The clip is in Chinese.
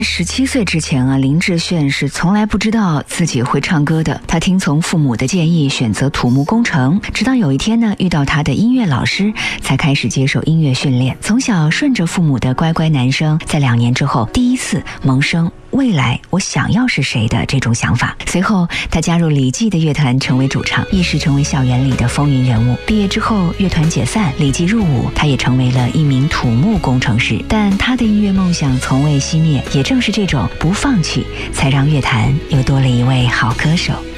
17岁之前啊，林志炫是从来不知道自己会唱歌的。他听从父母的建议，选择土木工程，直到有一天呢，遇到他的音乐老师，才开始接受音乐训练。从小顺着父母的乖乖男生，在2年之后，第一次萌生未来我想要是谁的这种想法。随后他加入李记的乐团，成为主唱，一时成为校园里的风云人物。毕业之后乐团解散，李记入伍，他也成为了一名土木工程师。但他的音乐梦想从未熄灭，也正是这种不放弃，才让乐坛又多了一位好歌手。